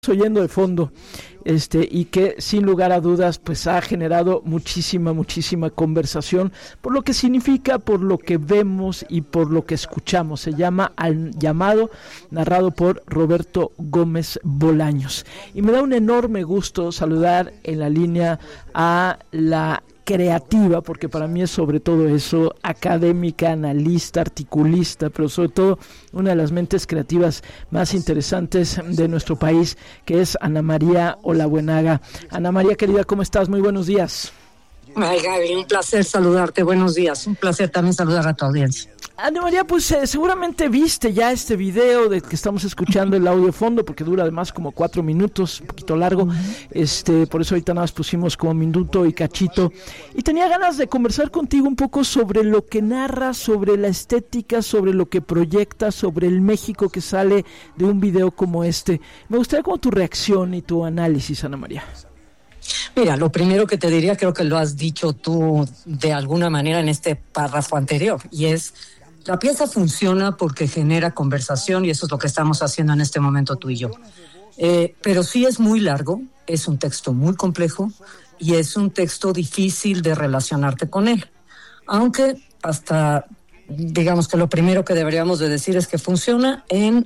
oyendo de fondo, y que sin lugar a dudas pues ha generado muchísima conversación por lo que significa, por lo que vemos y por lo que escuchamos. Se llama Al Llamado, narrado por Roberto Gómez Bolaños, y me da un enorme gusto saludar en la línea a la creativa, porque para mí es sobre todo eso, académica, analista, articulista, pero sobre todo una de las mentes creativas más interesantes de nuestro país, que es Ana María Olabuenaga. Ana María, querida, ¿cómo estás? Muy buenos días. Ay, Gaby, un placer saludarte, buenos días. Un placer también saludar a tu audiencia. Ana María, pues seguramente viste ya este video del que estamos escuchando el audio de fondo, porque dura además como 4 minutos, un poquito largo. Por eso ahorita nada más pusimos como minuto y cachito. Y tenía ganas de conversar contigo un poco sobre lo que narra, sobre la estética, sobre lo que proyecta, sobre el México que sale de un video como este. Me gustaría como tu reacción y tu análisis, Ana María. Mira, lo primero que te diría, creo que lo has dicho tú de alguna manera en este párrafo anterior, y es: la pieza funciona porque genera conversación, y eso es lo que estamos haciendo en este momento tú y yo. Pero sí es muy largo, es un texto muy complejo y es un texto difícil de relacionarte con él. Aunque hasta, digamos que lo primero que deberíamos de decir es que funciona en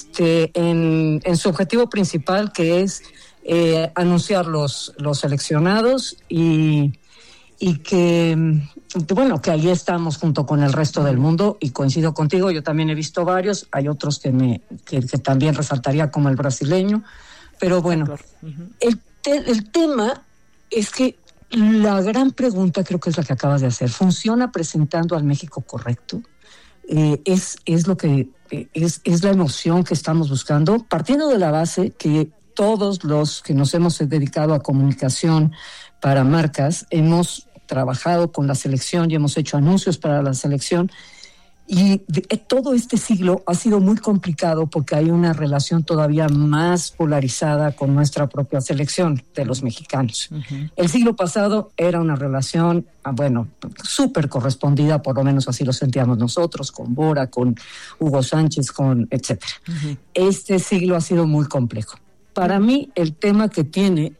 su objetivo principal, que es anunciar los seleccionados y que, bueno, que ahí estamos junto con el resto del mundo, y coincido contigo, yo también he visto varios, hay otros que también resaltaría, como el brasileño, pero bueno, el tema es que la gran pregunta creo que es la que acabas de hacer: ¿funciona presentando al México correcto? Es lo que es la emoción que estamos buscando, partiendo de la base que todos los que nos hemos dedicado a comunicación para marcas hemos trabajado con la selección y hemos hecho anuncios para la selección, y todo este siglo ha sido muy complicado porque hay una relación todavía más polarizada con nuestra propia selección de los mexicanos. El siglo pasado era una relación, súper correspondida, por lo menos así lo sentíamos nosotros, con Bora, con Hugo Sánchez, con etcétera. Este siglo ha sido muy complejo. Para mí el problema que tiene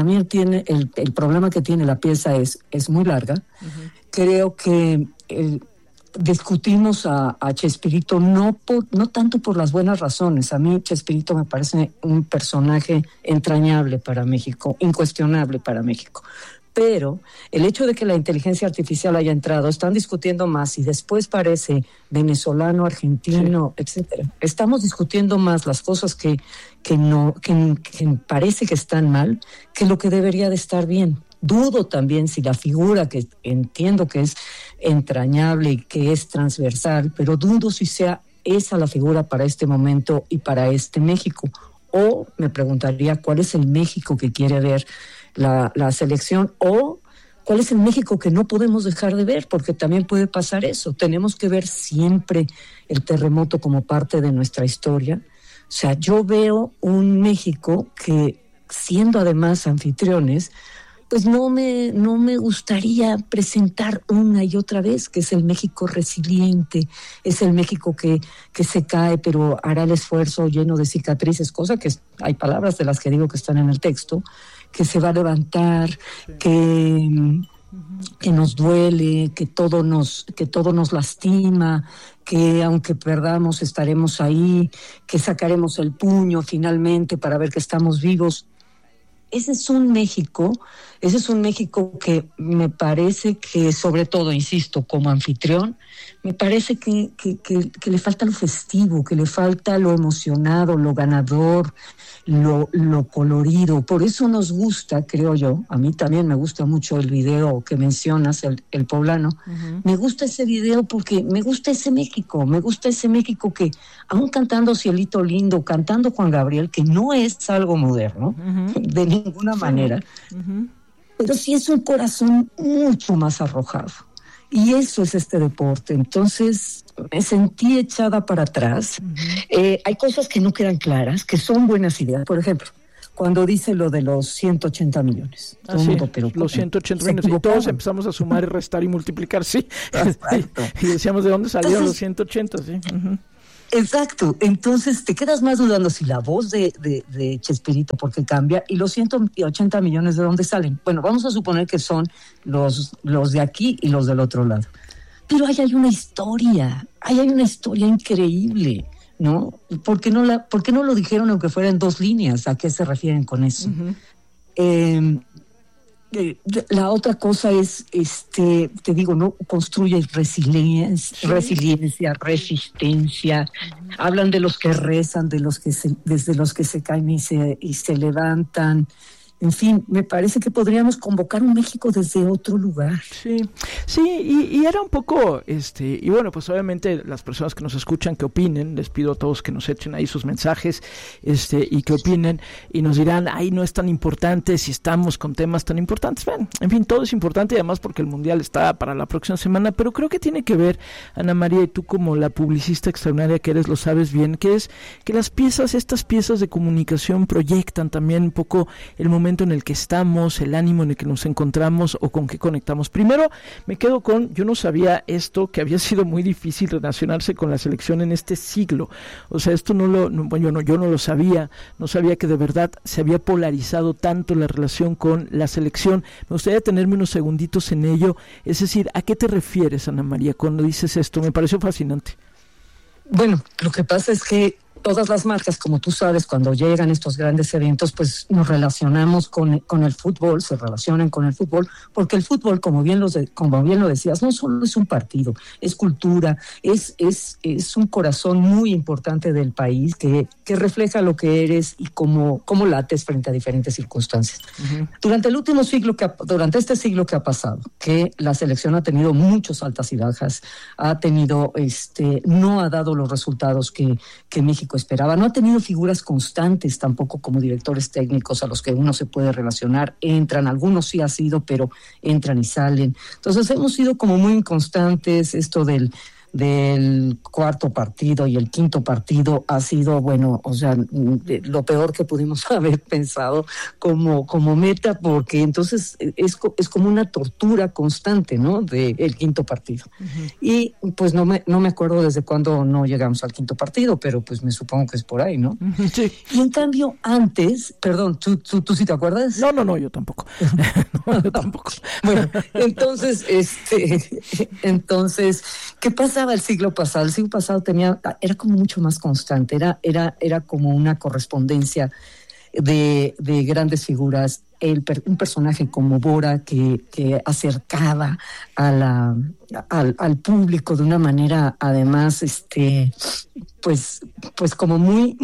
la pieza es muy larga. Creo que discutimos a Chespirito no tanto por las buenas razones. A mí Chespirito me parece un personaje entrañable para México, incuestionable para México. Pero el hecho de que la inteligencia artificial haya entrado, están discutiendo más, y después parece venezolano, argentino, etcétera. Estamos discutiendo más las cosas que parece que están mal, que lo que debería de estar bien. Dudo también si la figura, que entiendo que es entrañable y que es transversal, pero dudo si sea esa la figura para este momento y para este México. O me preguntaría cuál es el México que quiere ver la selección, o cuál es el México que no podemos dejar de ver, porque también puede pasar eso. Tenemos que ver siempre el terremoto como parte de nuestra historia. O sea, yo veo un México que, siendo además anfitriones, pues no me gustaría presentar una y otra vez, que es el México resiliente, es el México que se cae pero hará el esfuerzo, lleno de cicatrices, cosa que hay palabras de las que digo que están en el texto, que se va a levantar, que nos duele, que todo nos lastima, que aunque perdamos estaremos ahí, que sacaremos el puño finalmente para ver que estamos vivos. Ese es un México que me parece que, sobre todo, insisto, como anfitrión, me parece que le falta lo festivo, que le falta lo emocionado, lo ganador, lo colorido. Por eso nos gusta, creo yo, a mí también me gusta mucho el video que mencionas, el poblano. Me gusta ese video porque me gusta ese México que, aún cantando Cielito Lindo, cantando Juan Gabriel, que no es algo moderno, de ninguna manera, pero sí es un corazón mucho más arrojado. Y eso es este deporte. Entonces me sentí echada para atrás. Hay cosas que no quedan claras, que son buenas ideas. Por ejemplo, cuando dice lo de los 180 millones. Pero los 180 millones. Y todos empezamos a sumar y restar y multiplicar, sí. Y decíamos, ¿de dónde salieron los 180? Sí. Exacto, entonces te quedas más dudando si la voz de Chespirito, porque cambia, y los 180 millones de dónde salen. Bueno, vamos a suponer que son los de aquí y los del otro lado. Pero ahí hay una historia increíble, ¿no? ¿Por qué no lo dijeron aunque fuera en 2 líneas? ¿A qué se refieren con eso? Uh-huh. La otra cosa es, te digo, ¿no? Construye resiliencia, resistencia. Hablan de los que rezan, desde los que se caen y se levantan. En fin, me parece que podríamos convocar un México desde otro lugar. Sí, y era un poco, y bueno, pues obviamente las personas que nos escuchan que opinen, les pido a todos que nos echen ahí sus mensajes, y que opinen, y nos dirán, ay, no es tan importante si estamos con temas tan importantes. Bueno, en fin, todo es importante, y además porque el Mundial está para la próxima semana, pero creo que tiene que ver, Ana María, y tú como la publicista extraordinaria que eres, lo sabes bien, que es que estas piezas de comunicación proyectan también un poco el momento en el que estamos, el ánimo en el que nos encontramos o con qué conectamos. Primero, me quedo con, yo no sabía esto, que había sido muy difícil relacionarse con la selección en este siglo. O sea, esto yo no lo sabía, no sabía que de verdad se había polarizado tanto la relación con la selección. Me gustaría tenerme unos segunditos en ello. Es decir, ¿a qué te refieres, Ana María, cuando dices esto? Me pareció fascinante. Bueno, lo que pasa es que todas las marcas, como tú sabes, cuando llegan estos grandes eventos, pues nos relacionamos con el fútbol, se relacionan con el fútbol, porque el fútbol, como bien lo decías, no solo es un partido, es cultura, es un corazón muy importante del país que refleja lo que eres y cómo lates frente a diferentes circunstancias. Uh-huh. Durante este siglo que ha pasado, que la selección ha tenido muchos altas y bajas, no ha dado los resultados que México esperaba, no ha tenido figuras constantes tampoco como directores técnicos a los que uno se puede relacionar, algunos sí ha sido, pero entran y salen. Entonces hemos sido como muy inconstantes. Esto del cuarto partido y el quinto partido ha sido, bueno, o sea, lo peor que pudimos haber pensado como meta, porque entonces es como una tortura constante, ¿no? Del quinto partido. Uh-huh. Y pues no me acuerdo desde cuándo no llegamos al quinto partido, pero pues me supongo que es por ahí, ¿no? Uh-huh, sí. Y en cambio antes, perdón, ¿tú sí te acuerdas? No, yo tampoco. No, yo tampoco. Bueno, entonces, ¿qué pasa? El siglo pasado era como mucho más constante, era como una correspondencia de grandes figuras, un personaje como Bora que acercaba al público de una manera, además, pues como muy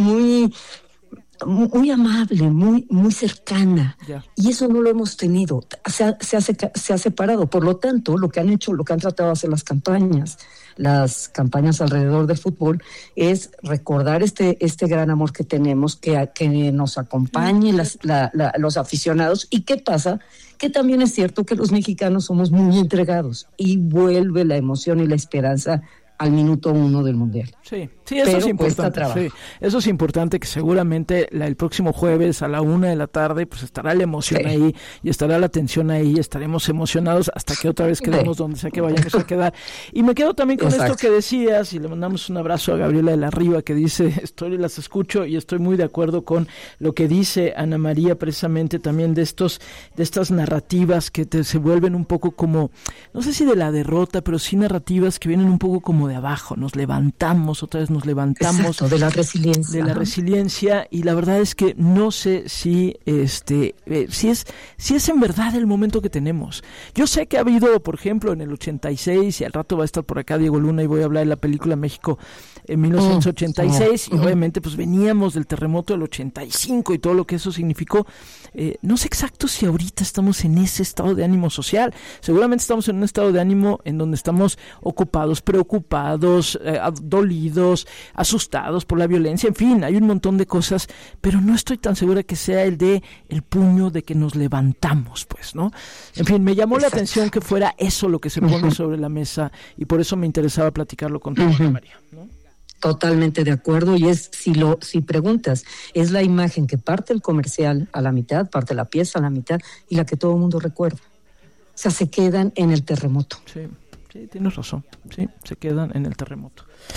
amable, muy cercana. Yeah. Y eso no lo hemos tenido. Se ha separado. Por lo tanto, lo que han tratado de hacer las campañas alrededor del fútbol es recordar este gran amor que tenemos, que nos acompañe los aficionados. ¿Y qué pasa? Que también es cierto que los mexicanos somos muy entregados y vuelve la emoción y la esperanza al minuto 1 del Mundial. Sí, eso es importante. Sí, eso es importante, que seguramente el próximo jueves a la 1:00 p.m, pues estará la emoción ahí y estará la tensión ahí y estaremos emocionados hasta que otra vez quedemos donde sea que vayamos a quedar. Y me quedo también con esto que decías, y le mandamos un abrazo a Gabriela de la Riva, que dice, las escucho y estoy muy de acuerdo con lo que dice Ana María, precisamente también de estas narrativas que se vuelven un poco como, no sé si de la derrota, pero sí narrativas que vienen un poco como de abajo, nos levantamos, otra vez nos levantamos. Exacto, de la resiliencia. De la resiliencia, y la verdad es que no sé si es en verdad el momento que tenemos. Yo sé que ha habido, por ejemplo, en el 86, y al rato va a estar por acá Diego Luna y voy a hablar de la película México en 1986, y obviamente pues veníamos del terremoto del 85 y todo lo que eso significó. No sé exacto si ahorita estamos en ese estado de ánimo social. Seguramente estamos en un estado de ánimo en donde estamos ocupados, preocupados, dolidos, asustados por la violencia, en fin, hay un montón de cosas, pero no estoy tan segura que sea el puño de que nos levantamos, pues, ¿no? En fin, me llamó la atención que fuera eso lo que se pone sobre la mesa, y por eso me interesaba platicarlo contigo, María, ¿no? Totalmente de acuerdo, y si preguntas, es la imagen que parte el comercial a la mitad, parte la pieza a la mitad, y la que todo el mundo recuerda. O sea, se quedan en el terremoto. Sí, tienes razón, sí, se quedan en el terremoto.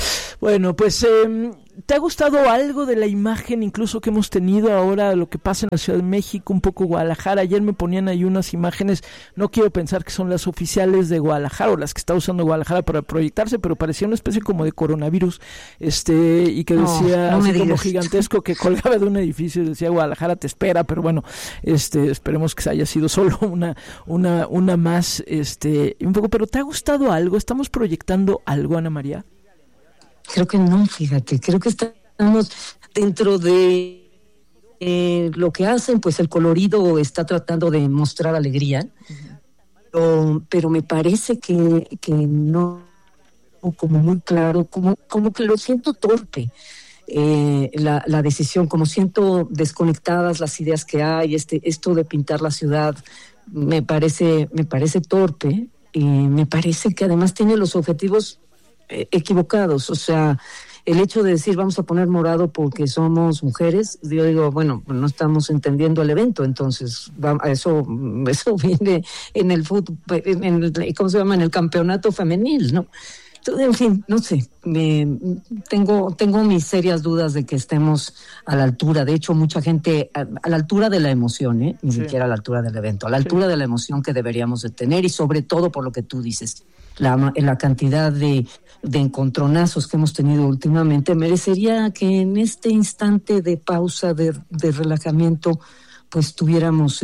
Bueno, pues ¿te ha gustado algo de la imagen incluso que hemos tenido ahora, lo que pasa en la Ciudad de México, un poco Guadalajara? Ayer me ponían ahí unas imágenes, no quiero pensar que son las oficiales de Guadalajara o las que está usando Guadalajara para proyectarse, pero parecía una especie como de coronavirus, y que decía, así como gigantesco, que colgaba de un edificio y decía Guadalajara te espera, pero bueno, esperemos que haya sido solo una más, un poco. Pero ¿te ha gustado algo? ¿Estamos proyectando algo, Ana María? Creo que no, fíjate, creo que estamos dentro de lo que hacen, pues el colorido está tratando de mostrar alegría, pero me parece que no, como muy claro, como que lo siento torpe, la decisión, como siento desconectadas las ideas que hay, esto de pintar la ciudad me parece torpe, y me parece que además tiene los objetivos equivocados. O sea, el hecho de decir vamos a poner morado porque somos mujeres, yo digo, bueno, no estamos entendiendo el evento, entonces eso viene en el fútbol, ¿cómo se llama? En el campeonato femenil, ¿no? En fin, no sé, tengo mis serias dudas de que estemos a la altura. De hecho, mucha gente a la altura de la emoción, ni siquiera a la altura del evento, a la altura de la emoción que deberíamos de tener, y sobre todo por lo que tú dices, la cantidad de encontronazos que hemos tenido últimamente, merecería que en este instante de pausa, de relajamiento, pues tuviéramos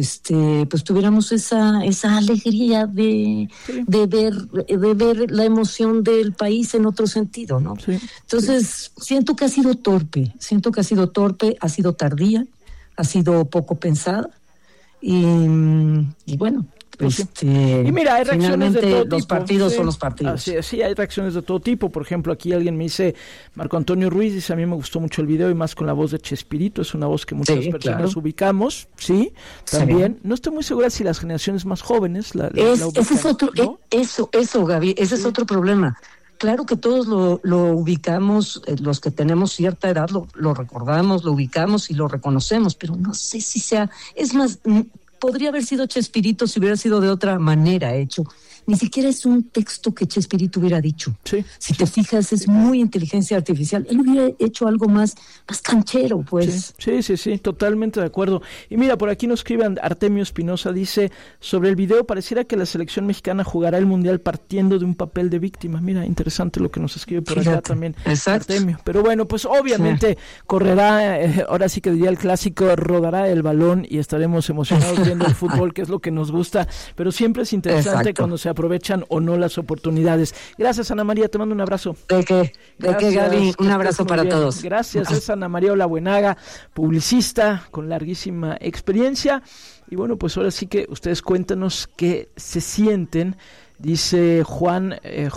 esa alegría de ver la emoción del país en otro sentido, ¿no? Sí, entonces, siento que ha sido torpe, ha sido tardía, ha sido poco pensada, y bueno, y mira, hay reacciones de todo tipo. Los partidos son los partidos. Sí, hay reacciones de todo tipo. Por ejemplo, aquí alguien me dice, Marco Antonio Ruiz dice, a mí me gustó mucho el video y más con la voz de Chespirito, es una voz que muchas personas ubicamos, sí, también. Sí. No estoy muy segura si las generaciones más jóvenes ese es otro, ¿no? Eso, Gaby, ese es otro problema. Claro que todos lo ubicamos, los que tenemos cierta edad lo recordamos, lo ubicamos y lo reconocemos, pero no sé si sea, es más, podría haber sido Chespirito si hubiera sido de otra manera hecho. Ni siquiera es un texto que Chespirito hubiera dicho. Sí. Si te fijas, es muy inteligencia artificial. Él hubiera hecho algo más canchero, pues. Sí, totalmente de acuerdo. Y mira, por aquí nos escriben Artemio Espinosa, dice, sobre el video, pareciera que la selección mexicana jugará el Mundial partiendo de un papel de víctima. Mira, interesante lo que nos escribe por acá también. Exacto. Artemio. Pero bueno, pues obviamente correrá, ahora sí que diría el clásico, rodará el balón y estaremos emocionados viendo el fútbol, que es lo que nos gusta. Pero siempre es interesante cuando se aprovechan o no las oportunidades. Gracias, Ana María, te mando un abrazo. ¿De qué, Gaby? Un abrazo para todos. Gracias, es Ana María Olabuenaga, publicista con larguísima experiencia. Y bueno, pues ahora sí que ustedes cuéntanos qué se sienten. Dice Juan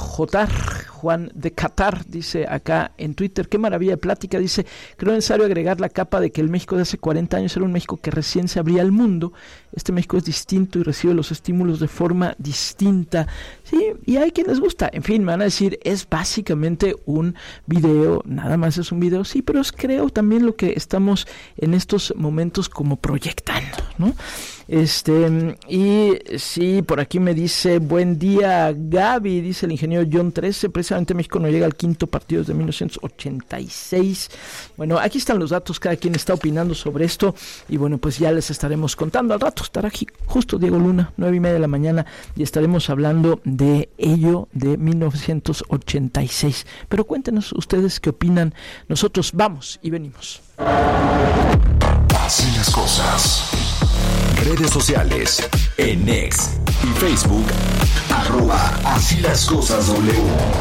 de Qatar, dice acá en Twitter, qué maravilla de plática, dice, creo necesario agregar la capa de que el México de hace 40 años era un México que recién se abría al mundo. Este México es distinto y recibe los estímulos de forma distinta. Sí, y hay quien les gusta. En fin, me van a decir, es básicamente un video, nada más es un video, sí, pero es creo también lo que estamos en estos momentos como proyectando, ¿no? Y sí, por aquí me dice, buen día Gaby, dice el ingeniero John 13, precisamente México no llega al quinto partido desde 1986. Bueno, aquí están los datos, cada quien está opinando sobre esto, y bueno, pues ya les estaremos contando al rato, estará aquí justo Diego Luna, 9:30 de la mañana, y estaremos hablando de ello, de 1986. Pero cuéntenos ustedes qué opinan, nosotros vamos y venimos. Así las cosas. Redes sociales, en X y Facebook, @Así las cosas W.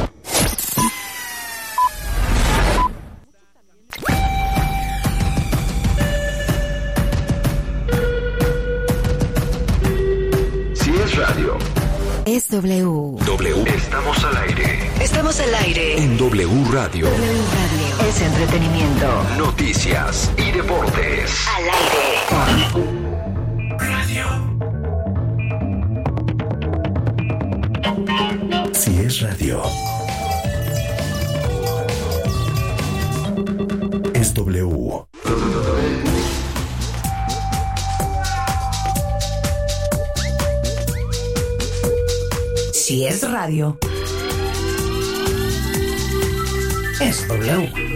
Si es radio, es W. Estamos al aire. Estamos al aire. En W Radio. W Radio. Es entretenimiento. Noticias y deportes. Al aire. Radio. Si es radio, es W. Si es radio, Es W.